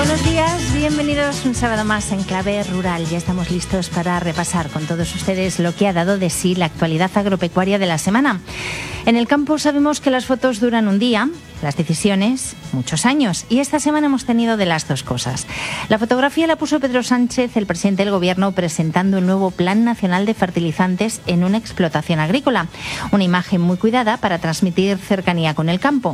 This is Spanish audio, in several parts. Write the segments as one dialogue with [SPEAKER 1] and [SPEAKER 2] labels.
[SPEAKER 1] Buenos días, bienvenidos un sábado más en Clave Rural. Ya estamos listos para repasar con todos ustedes lo que ha dado de sí la actualidad agropecuaria de la semana. En el campo sabemos que las fotos duran un día, las decisiones muchos años, y esta semana hemos tenido de las dos cosas. La fotografía la puso Pedro Sánchez, el presidente del Gobierno, presentando el nuevo Plan Nacional de Fertilizantes en una explotación agrícola. Una imagen muy cuidada para transmitir cercanía con el campo.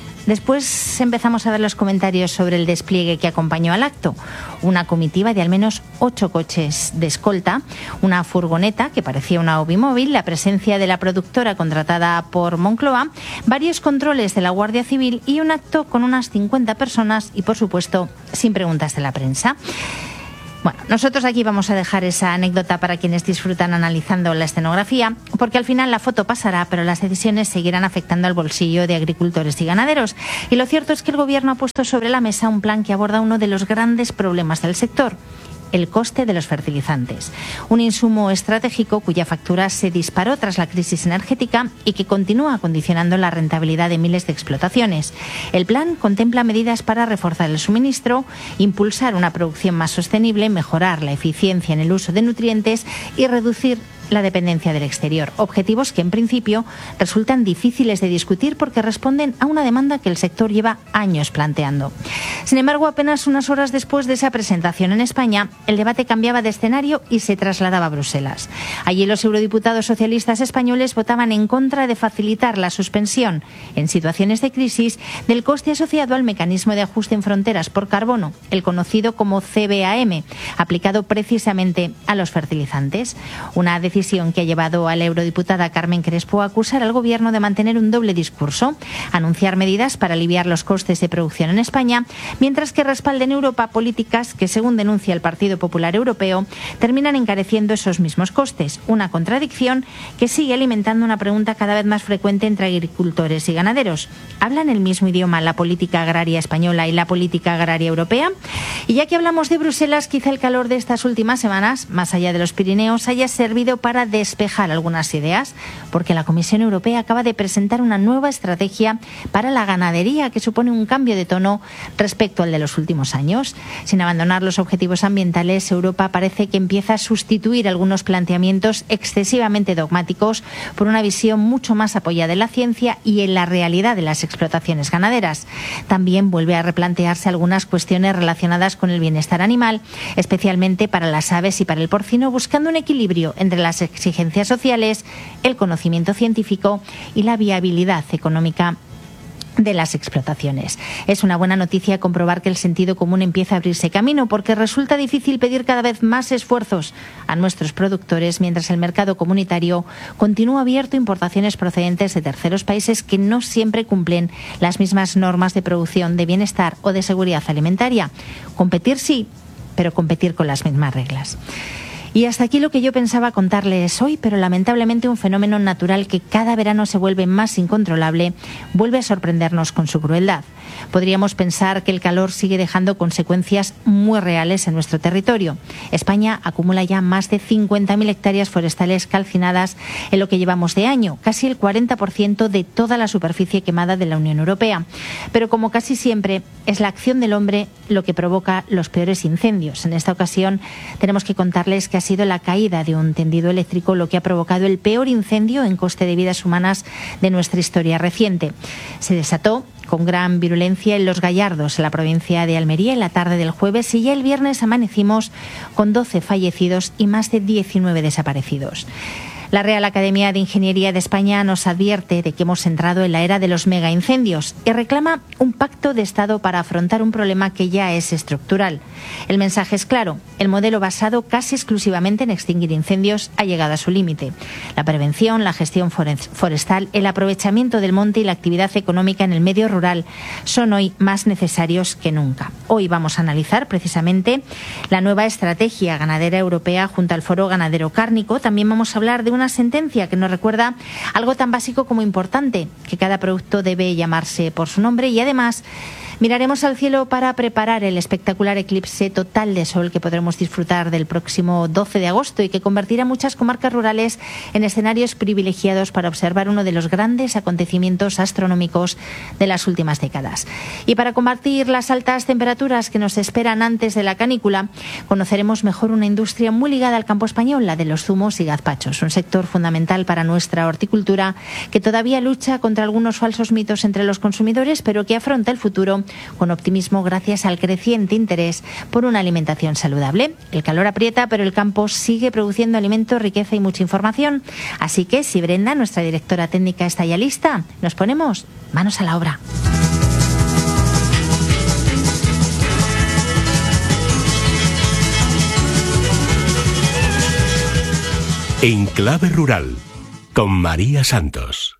[SPEAKER 1] Después empezamos a ver los comentarios sobre el despliegue que acompañó al acto. Una comitiva de al menos 8 coches de escolta, una furgoneta que parecía una obimóvil, la presencia de la productora contratada por Moncloa, varios controles de la Guardia Civil y un acto con unas 50 personas y, por supuesto, sin preguntas de la prensa. Bueno, nosotros aquí vamos a dejar esa anécdota para quienes disfrutan analizando la escenografía, porque al final la foto pasará, pero las decisiones seguirán afectando al bolsillo de agricultores y ganaderos. Y lo cierto es que el Gobierno ha puesto sobre la mesa un plan que aborda uno de los grandes problemas del sector: el coste de los fertilizantes. Un insumo estratégico cuya factura se disparó tras la crisis energética y que continúa condicionando la rentabilidad de miles de explotaciones. El plan contempla medidas para reforzar el suministro, impulsar una producción más sostenible, mejorar la eficiencia en el uso de nutrientes y reducir la dependencia del exterior. Objetivos que en principio resultan difíciles de discutir porque responden a una demanda que el sector lleva años planteando. Sin embargo, apenas unas horas después de esa presentación en España, el debate cambiaba de escenario y se trasladaba a Bruselas. Allí los eurodiputados socialistas españoles votaban en contra de facilitar la suspensión en situaciones de crisis del coste asociado al mecanismo de ajuste en fronteras por carbono, el conocido como CBAM, aplicado precisamente a los fertilizantes. Una decisión que ha llevado a la eurodiputada Carmen Crespo a acusar al Gobierno de mantener un doble discurso: anunciar medidas para aliviar los costes de producción en España, mientras que respalda en Europa políticas que, según denuncia el Partido Popular Europeo, terminan encareciendo esos mismos costes. Una contradicción que sigue alimentando una pregunta cada vez más frecuente entre agricultores y ganaderos: ¿hablan el mismo idioma la política agraria española y la política agraria europea? Y ya que hablamos de Bruselas, quizá el calor de estas últimas semanas, más allá de los Pirineos, haya servido para despejar algunas ideas, porque la Comisión Europea acaba de presentar una nueva estrategia para la ganadería que supone un cambio de tono respecto al de los últimos años. Sin abandonar los objetivos ambientales, Europa parece que empieza a sustituir algunos planteamientos excesivamente dogmáticos por una visión mucho más apoyada en la ciencia y en la realidad de las explotaciones ganaderas. También vuelve a replantearse algunas cuestiones relacionadas con el bienestar animal, especialmente para las aves y para el porcino, buscando un equilibrio entre las exigencias sociales, el conocimiento científico y la viabilidad económica de las explotaciones. Es una buena noticia comprobar que el sentido común empieza a abrirse camino, porque resulta difícil pedir cada vez más esfuerzos a nuestros productores mientras el mercado comunitario continúa abierto a importaciones procedentes de terceros países que no siempre cumplen las mismas normas de producción, de bienestar o de seguridad alimentaria. Competir sí, pero competir con las mismas reglas. Y hasta aquí lo que yo pensaba contarles hoy, pero lamentablemente un fenómeno natural que cada verano se vuelve más incontrolable vuelve a sorprendernos con su crueldad. Podríamos pensar que el calor sigue dejando consecuencias muy reales en nuestro territorio. España acumula ya más de 50.000 hectáreas forestales calcinadas en lo que llevamos de año, casi el 40% de toda la superficie quemada de la Unión Europea. Pero como casi siempre, es la acción del hombre lo que provoca los peores incendios. En esta ocasión tenemos que contarles que ha sido la caída de un tendido eléctrico lo que ha provocado el peor incendio en coste de vidas humanas de nuestra historia reciente. Se desató con gran virulencia en Los Gallardos, en la provincia de Almería, en la tarde del jueves, y ya el viernes amanecimos con 12 fallecidos y más de 19 desaparecidos. La Real Academia de Ingeniería de España nos advierte de que hemos entrado en la era de los megaincendios y reclama un pacto de Estado para afrontar un problema que ya es estructural. El mensaje es claro: el modelo basado casi exclusivamente en extinguir incendios ha llegado a su límite. La prevención, la gestión forestal, el aprovechamiento del monte y la actividad económica en el medio rural son hoy más necesarios que nunca. Hoy vamos a analizar precisamente la nueva estrategia ganadera europea junto al Foro Ganadero Cárnico. También vamos a hablar de una sentencia que nos recuerda algo tan básico como importante: que cada producto debe llamarse por su nombre, y además Miraremos al cielo para preparar el espectacular eclipse total de sol que podremos disfrutar del próximo 12 de agosto y que convertirá muchas comarcas rurales en escenarios privilegiados para observar uno de los grandes acontecimientos astronómicos de las últimas décadas. Y para combatir las altas temperaturas que nos esperan antes de la canícula, conoceremos mejor una industria muy ligada al campo español, la de los zumos y gazpachos, un sector fundamental para nuestra horticultura que todavía lucha contra algunos falsos mitos entre los consumidores, pero que afronta el futuro con optimismo gracias al creciente interés por una alimentación saludable. El calor aprieta, pero el campo sigue produciendo alimentos, riqueza y mucha información. Así que, si Brenda, nuestra directora técnica, está ya lista, nos ponemos manos a la obra.
[SPEAKER 2] En Clave Rural, con María Santos.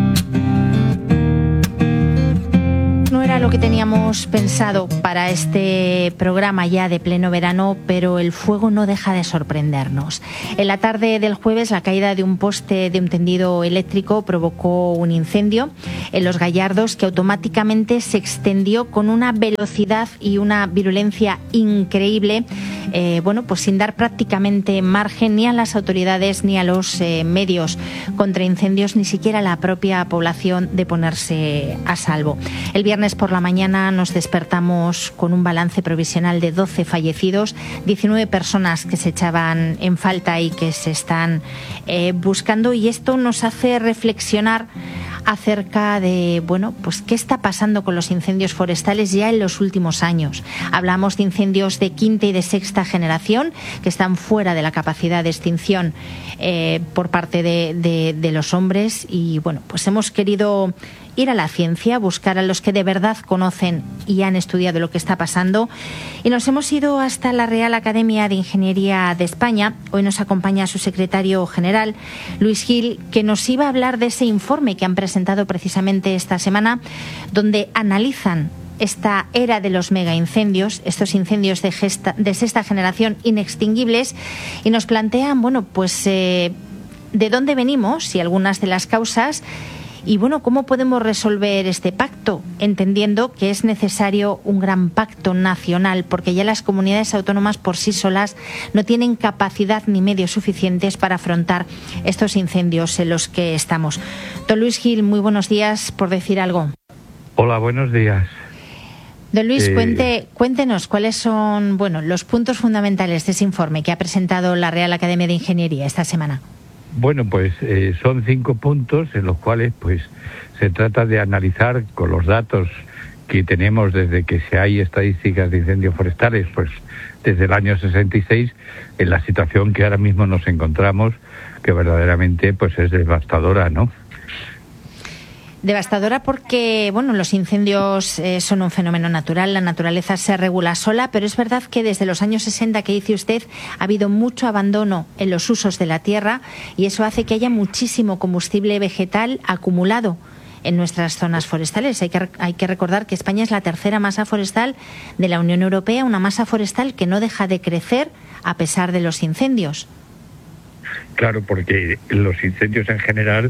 [SPEAKER 1] No era lo que teníamos pensado para este programa ya de pleno verano, pero el fuego no deja de sorprendernos. En la tarde del jueves, la caída de un poste de un tendido eléctrico provocó un incendio en Los Gallardos que automáticamente se extendió con una velocidad y una virulencia increíble, pues sin dar prácticamente margen ni a las autoridades ni a los medios contra incendios, ni siquiera a la propia población de ponerse a salvo. El viernes por la mañana nos despertamos con un balance provisional de 12 fallecidos, 19 personas que se echaban en falta y que se están buscando, y esto nos hace reflexionar acerca de, qué está pasando con los incendios forestales ya en los últimos años. Hablamos de incendios de quinta y de sexta generación que están fuera de la capacidad de extinción por parte de los hombres, y hemos querido ir a la ciencia, buscar a los que de verdad conocen y han estudiado lo que está pasando, y nos hemos ido hasta la Real Academia de Ingeniería de España. Hoy nos acompaña su secretario general, Luis Gil, que nos iba a hablar de ese informe que han presentado precisamente esta semana, donde analizan esta era de los megaincendios, estos incendios de sexta generación inextinguibles, y nos plantean, de dónde venimos y algunas de las causas. Y ¿cómo podemos resolver este pacto? Entendiendo que es necesario un gran pacto nacional, porque ya las comunidades autónomas por sí solas no tienen capacidad ni medios suficientes para afrontar estos incendios en los que estamos. Don Luis Gil, muy buenos días, por decir algo.
[SPEAKER 3] Hola, buenos días.
[SPEAKER 1] Don Luis, cuéntenos cuáles son los puntos fundamentales de ese informe que ha presentado la Real Academia de Ingeniería esta semana.
[SPEAKER 3] Son 5 puntos en los cuales se trata de analizar con los datos que tenemos desde que hay estadísticas de incendios forestales, desde el año 66, en la situación que ahora mismo nos encontramos, que verdaderamente es devastadora, ¿no?
[SPEAKER 1] Devastadora porque, los incendios son un fenómeno natural, la naturaleza se regula sola, pero es verdad que desde los años 60, que dice usted, ha habido mucho abandono en los usos de la tierra, y eso hace que haya muchísimo combustible vegetal acumulado en nuestras zonas forestales. Hay que recordar que España es la tercera masa forestal de la Unión Europea, una masa forestal que no deja de crecer a pesar de los incendios.
[SPEAKER 3] Claro, porque los incendios en general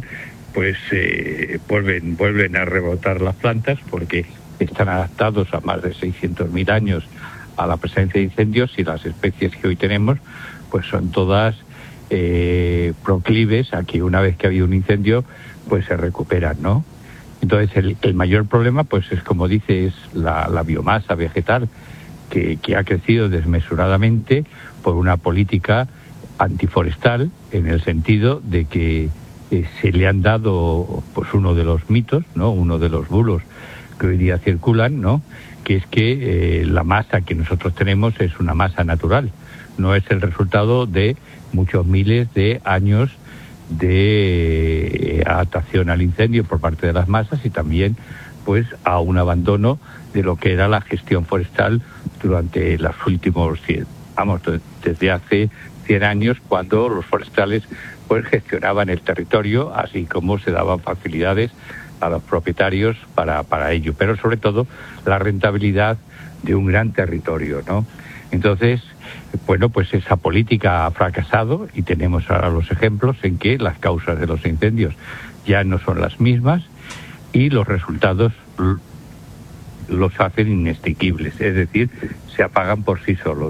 [SPEAKER 3] vuelven a rebotar las plantas, porque están adaptados a más de 600.000 años a la presencia de incendios, y las especies que hoy tenemos son todas proclives a que una vez que ha habido un incendio se recuperan, ¿no? Entonces el mayor problema es, como dice, es la biomasa vegetal que ha crecido desmesuradamente por una política antiforestal, en el sentido de que se le han dado uno de los mitos, ¿no? Uno de los bulos que hoy día circulan, ¿no? Que es que la masa que nosotros tenemos es una masa natural, no es el resultado de muchos miles de años de adaptación al incendio por parte de las masas, y también a un abandono de lo que era la gestión forestal durante los últimos desde hace 100 años, cuando los forestales gestionaban el territorio, así como se daban facilidades a los propietarios para ello, pero sobre todo la rentabilidad de un gran territorio, ¿no? Entonces, esa política ha fracasado, y tenemos ahora los ejemplos en que las causas de los incendios ya no son las mismas, y los resultados los hacen inextinguibles, es decir, se apagan por sí solos.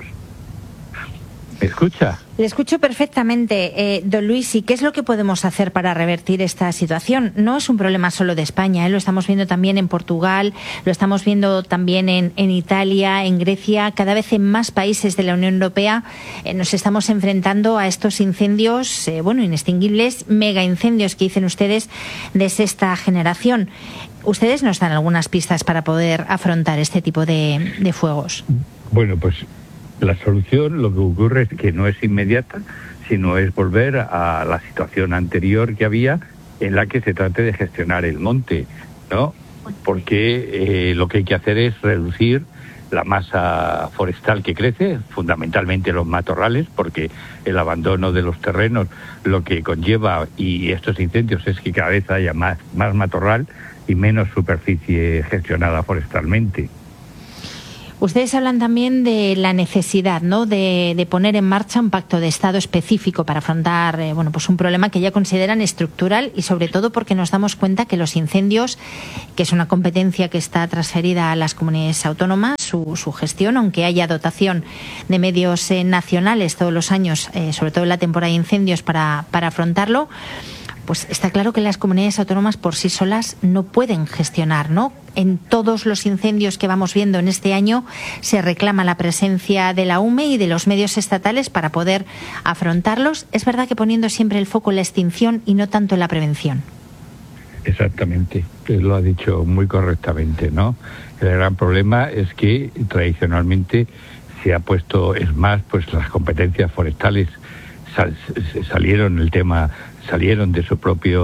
[SPEAKER 3] ¿Me escucha?
[SPEAKER 1] Le escucho perfectamente, don Luis. ¿Y qué es lo que podemos hacer para revertir esta situación? No es un problema solo de España, lo estamos viendo también en Portugal, lo estamos viendo también en Italia, en Grecia. Cada vez en más países de la Unión Europea nos estamos enfrentando a estos incendios, inextinguibles, mega incendios que dicen ustedes de sexta generación. ¿Ustedes nos dan algunas pistas para poder afrontar este tipo de fuegos?
[SPEAKER 3] Bueno, pues la solución, lo que ocurre es que no es inmediata, sino es volver a la situación anterior que había, en la que se trate de gestionar el monte, ¿no? Porque lo que hay que hacer es reducir la masa forestal que crece, fundamentalmente los matorrales, porque el abandono de los terrenos lo que conlleva, y estos incendios, es que cada vez haya más matorral y menos superficie gestionada forestalmente.
[SPEAKER 1] Ustedes hablan también de la necesidad, ¿no?, de poner en marcha un pacto de Estado específico para afrontar un problema que ya consideran estructural, y sobre todo porque nos damos cuenta que los incendios, que es una competencia que está transferida a las comunidades autónomas, su gestión, aunque haya dotación de medios nacionales todos los años, sobre todo en la temporada de incendios, para afrontarlo, pues está claro que las comunidades autónomas por sí solas no pueden gestionar, ¿no? En todos los incendios que vamos viendo en este año se reclama la presencia de la UME y de los medios estatales para poder afrontarlos. Es verdad que poniendo siempre el foco en la extinción y no tanto en la prevención.
[SPEAKER 3] Exactamente, lo ha dicho muy correctamente, ¿no? El gran problema es que tradicionalmente se ha puesto, es más, pues las competencias forestales salieron de su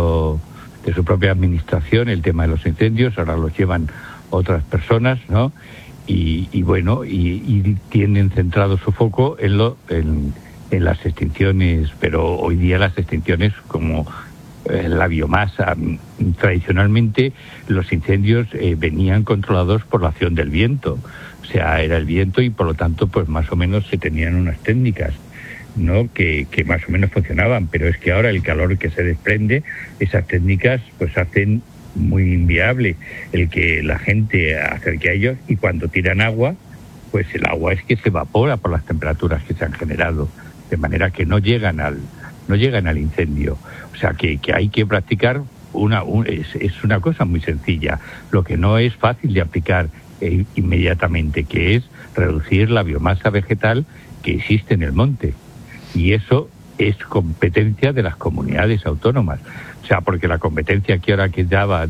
[SPEAKER 3] propia administración, el tema de los incendios, ahora los llevan otras personas, ¿no? Y tienen centrado su foco en las extinciones, pero hoy día las extinciones como la biomasa. Tradicionalmente los incendios venían controlados por la acción del viento, o sea, era el viento, y por lo tanto pues más o menos se tenían unas técnicas, ¿no?, que más o menos funcionaban, pero es que ahora el calor que se desprende, esas técnicas pues hacen muy inviable el que la gente acerque a ellos, y cuando tiran agua, pues el agua es que se evapora por las temperaturas que se han generado, de manera que no llegan al incendio. O sea que hay que practicar es una cosa muy sencilla, lo que no es fácil de aplicar inmediatamente, que es reducir la biomasa vegetal que existe en el monte. Y eso es competencia de las comunidades autónomas. O sea, porque la competencia que ahora quedaba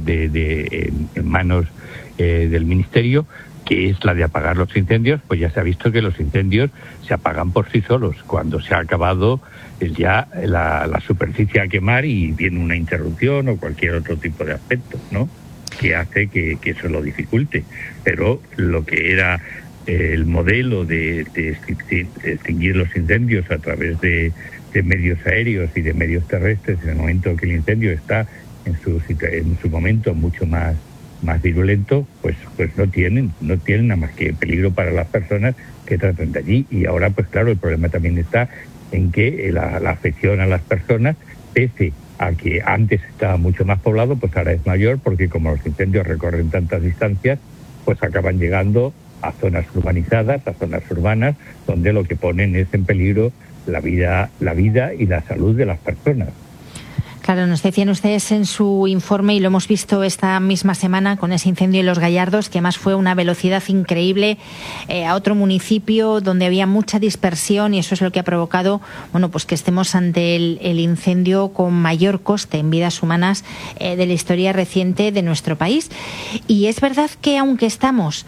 [SPEAKER 3] en manos del Ministerio, que es la de apagar los incendios, pues ya se ha visto que los incendios se apagan por sí solos, cuando se ha acabado ya la superficie a quemar y viene una interrupción o cualquier otro tipo de aspecto, ¿no?, que hace que eso lo dificulte. Pero lo que era el modelo de extinguir los incendios a través de medios aéreos y de medios terrestres, en el momento que el incendio está en su momento mucho más virulento, pues no tienen nada más que peligro para las personas que tratan de allí. Y ahora, pues claro, el problema también está en que la afección a las personas, pese a que antes estaba mucho más poblado, pues ahora es mayor, porque como los incendios recorren tantas distancias, pues acaban llegando a zonas urbanizadas, a zonas urbanas, donde lo que ponen es en peligro la vida y la salud de las personas.
[SPEAKER 1] Claro, nos decían ustedes en su informe, y lo hemos visto esta misma semana con ese incendio en Los Gallardos, que más fue una velocidad increíble a otro municipio donde había mucha dispersión, y eso es lo que ha provocado pues que estemos ante el incendio con mayor coste en vidas humanas de la historia reciente de nuestro país. Y es verdad que aunque estamos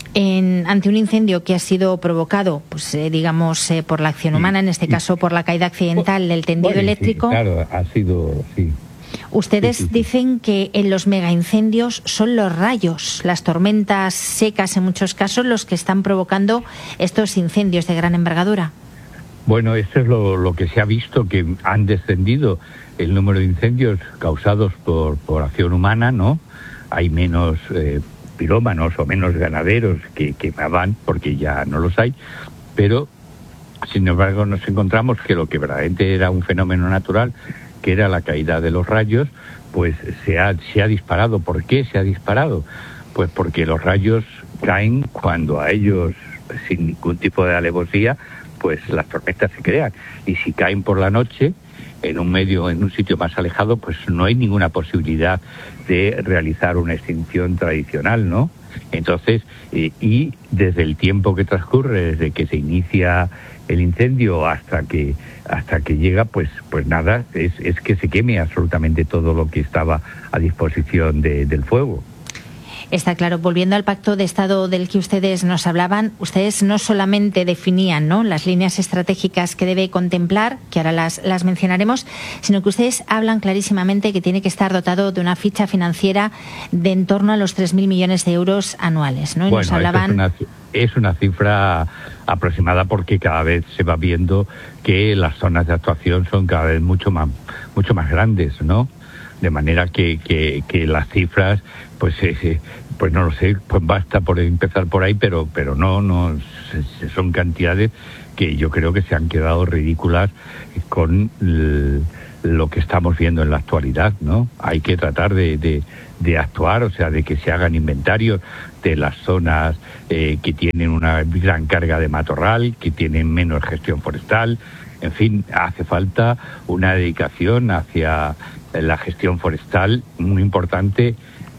[SPEAKER 1] ante un incendio que ha sido provocado, por la acción humana, en este caso por la caída accidental del tendido eléctrico.
[SPEAKER 3] Sí, claro, ha sido, sí.
[SPEAKER 1] Ustedes dicen que en los megaincendios son los rayos, las tormentas secas en muchos casos, los que están provocando estos incendios de gran envergadura.
[SPEAKER 3] Bueno, eso es lo que se ha visto, que han descendido el número de incendios causados por acción humana, ¿no? Hay menos pirómanos o menos ganaderos que quemaban, porque ya no los hay, pero sin embargo nos encontramos que lo que verdaderamente era un fenómeno natural, que era la caída de los rayos, pues se ha disparado. ¿Por qué se ha disparado? Pues porque los rayos caen cuando a ellos, sin ningún tipo de alevosía, pues las tormentas se crean. Y si caen por la noche, en un sitio más alejado, pues no hay ninguna posibilidad de realizar una extinción tradicional, ¿no? Entonces, y desde el tiempo que transcurre, desde que se inicia el incendio hasta que llega, pues nada, es que se queme absolutamente todo lo que estaba a disposición del fuego.
[SPEAKER 1] Está claro. Volviendo al Pacto de Estado del que ustedes nos hablaban, ustedes no solamente definían, ¿no?, las líneas estratégicas que debe contemplar, que ahora las mencionaremos, sino que ustedes hablan clarísimamente que tiene que estar dotado de una ficha financiera de en torno a los 3.000 millones de euros anuales, ¿no? Y
[SPEAKER 3] bueno,
[SPEAKER 1] nos hablaban...
[SPEAKER 3] es una cifra aproximada porque cada vez se va viendo que las zonas de actuación son cada vez mucho más grandes, ¿no? De manera que las cifras, pues no lo sé, pues basta por empezar por ahí, pero no son cantidades que yo creo que se han quedado ridículas con lo que estamos viendo en la actualidad, ¿no? Hay que tratar de actuar, o sea, de que se hagan inventarios de las zonas que tienen una gran carga de matorral, que tienen menos gestión forestal. En fin, hace falta una dedicación hacia la gestión forestal muy importante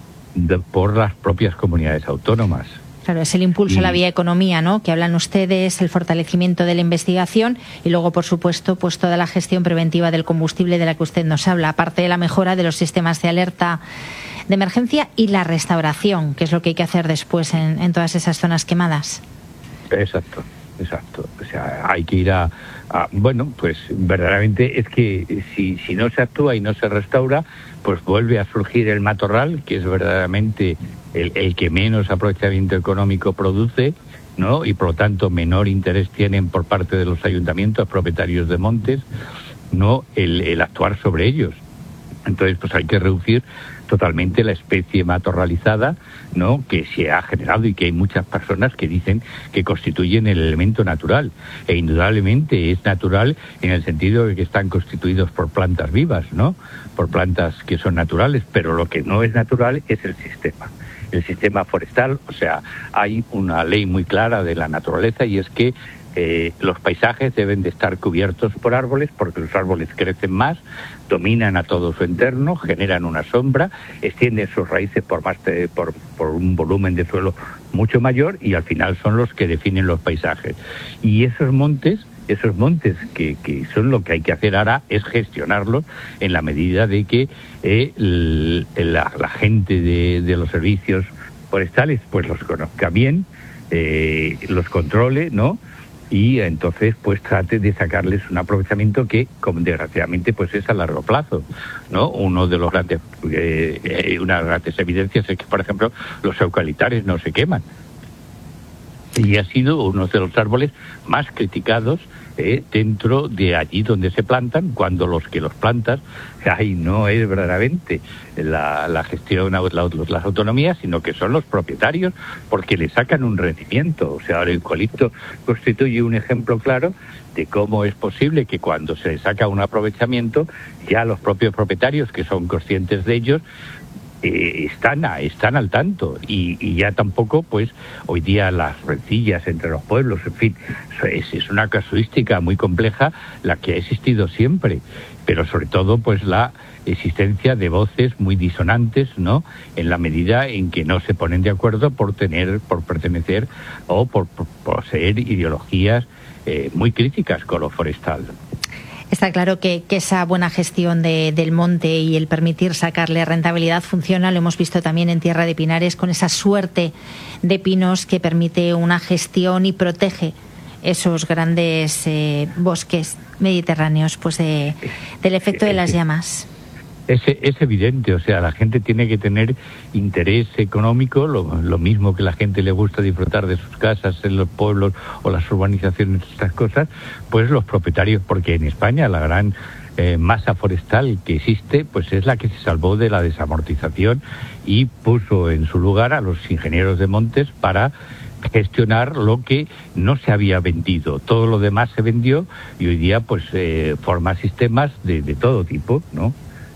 [SPEAKER 3] por las propias comunidades autónomas.
[SPEAKER 1] Claro, es el impulso a la bioeconomía, ¿no?, que hablan ustedes, el fortalecimiento de la investigación y luego, por supuesto, pues toda la gestión preventiva del combustible de la que usted nos habla, aparte de la mejora de los sistemas de alerta de emergencia y la restauración, que es lo que hay que hacer después en todas esas zonas quemadas.
[SPEAKER 3] Exacto. O sea, hay que ir bueno, pues verdaderamente es que si no se actúa y no se restaura, pues vuelve a surgir el matorral, que es verdaderamente el que menos aprovechamiento económico produce, ¿no? Y por lo tanto menor interés tienen por parte de los ayuntamientos, propietarios de montes, ¿no?, el actuar sobre ellos. Entonces, pues hay que reducir totalmente la especie matorralizada, ¿no?, que se ha generado y que hay muchas personas que dicen que constituyen el elemento natural. E indudablemente es natural en el sentido de que están constituidos por plantas vivas, ¿no?, por plantas que son naturales, pero lo que no es natural es el sistema forestal. O sea, hay una ley muy clara de la naturaleza y es que los paisajes deben de estar cubiertos por árboles porque los árboles crecen más, dominan a todo su entorno, generan una sombra, extienden sus raíces por un volumen de suelo mucho mayor y al final son los que definen los paisajes. Y esos montes que son lo que hay que hacer ahora es gestionarlos en la medida de que la gente de los servicios forestales pues los conozca bien, los controle, ¿no?, y entonces pues trate de sacarles un aprovechamiento que, como desgraciadamente, pues es a largo plazo, ¿no? Una de las grandes evidencias es que, por ejemplo, los eucaliptares no se queman. Y ha sido uno de los árboles más criticados dentro de allí donde se plantan, cuando los que los plantan, ahí no es verdaderamente la gestión, las autonomías, sino que son los propietarios, porque le sacan un rendimiento. O sea, el eucalipto constituye un ejemplo claro de cómo es posible que cuando se le saca un aprovechamiento, ya los propios propietarios, que son conscientes de ellos, están al tanto y ya tampoco, pues hoy día las rencillas entre los pueblos, en fin, es una casuística muy compleja la que ha existido siempre, pero sobre todo pues la existencia de voces muy disonantes, ¿no?, en la medida en que no se ponen de acuerdo por pertenecer o por poseer ideologías muy críticas con lo forestal.
[SPEAKER 1] Está claro que esa buena gestión del monte y el permitir sacarle rentabilidad funciona. Lo hemos visto también en Tierra de Pinares con esa suerte de pinos que permite una gestión y protege esos grandes bosques mediterráneos pues del efecto de las llamas.
[SPEAKER 3] Es evidente, o sea, la gente tiene que tener interés económico, lo mismo que la gente le gusta disfrutar de sus casas en los pueblos o las urbanizaciones, estas cosas, pues los propietarios, porque en España la gran masa forestal que existe, pues es la que se salvó de la desamortización y puso en su lugar a los ingenieros de montes para gestionar lo que no se había vendido. Todo lo demás se vendió y hoy día pues forma sistemas de todo tipo, ¿no?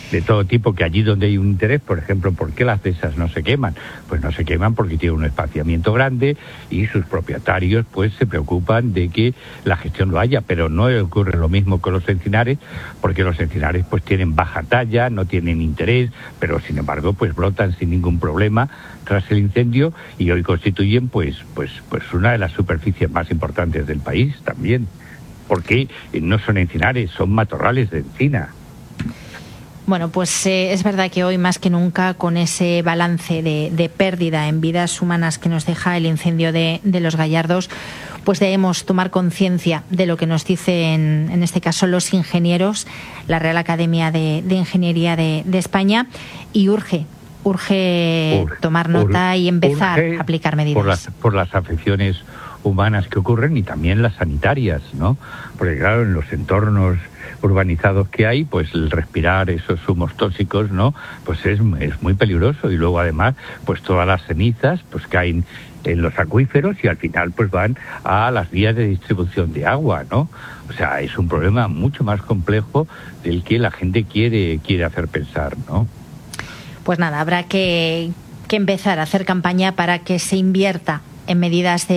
[SPEAKER 3] de todo tipo, que allí donde hay un interés, por ejemplo, ¿por qué las dehesas no se queman? Pues no se queman porque tienen un espaciamiento grande y sus propietarios pues se preocupan de que la gestión lo haya, pero no ocurre lo mismo con los encinares, porque los encinares pues tienen baja talla, no tienen interés, pero sin embargo pues brotan sin ningún problema tras el incendio y hoy constituyen pues una de las superficies más importantes del país también, porque no son encinares, son matorrales de encina.
[SPEAKER 1] Bueno, pues es verdad que hoy más que nunca, con ese balance de pérdida en vidas humanas que nos deja el incendio de Los Gallardos, pues debemos tomar conciencia de lo que nos dicen, en este caso, los ingenieros, la Real Academia de Ingeniería de España, y urge tomar nota y empezar a aplicar medidas.
[SPEAKER 3] Por las afecciones humanas que ocurren y también las sanitarias, ¿no? Porque claro, en los entornos urbanizados que hay, pues el respirar esos humos tóxicos, ¿no? Pues es muy peligroso, y luego además pues todas las cenizas pues caen en los acuíferos y al final pues van a las vías de distribución de agua, ¿no? O sea, es un problema mucho más complejo del que la gente quiere hacer pensar, ¿no?
[SPEAKER 1] Pues nada, habrá que empezar a hacer campaña para que se invierta en medidas de